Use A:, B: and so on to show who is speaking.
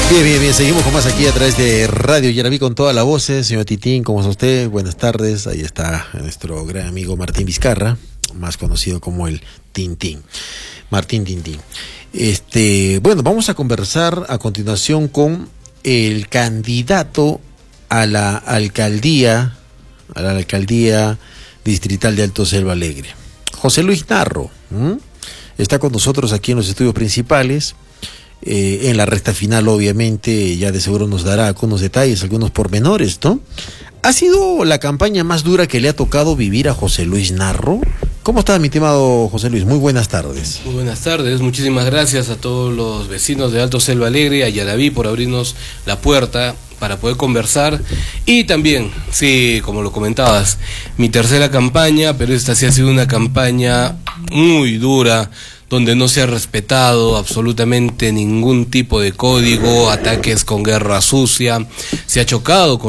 A: Bien, seguimos con más aquí a través de Radio Yaraví con toda la voz, señor Titín, ¿cómo está usted? Buenas tardes, ahí está nuestro gran amigo Martín Vizcarra, más conocido como el Tintín, Martín Tintín. Bueno, vamos a conversar a continuación con el candidato a la alcaldía distrital de Alto Selva Alegre, José Luis Narro, está con nosotros aquí en los estudios principales. En la recta final, obviamente, ya de seguro nos dará algunos detalles, algunos pormenores, ¿no? ¿Ha sido la campaña más dura que le ha tocado vivir a José Luis Narro? ¿Cómo está, mi estimado José Luis? Muy buenas tardes.
B: Muy buenas tardes, muchísimas gracias a todos los vecinos de Alto Selva Alegre, a Yaraví, por abrirnos la puerta para poder conversar. Y también, sí, como lo comentabas, mi tercera campaña, pero esta sí ha sido una campaña muy dura, donde no se ha respetado absolutamente ningún tipo de código, ataques con guerra sucia, se ha chocado con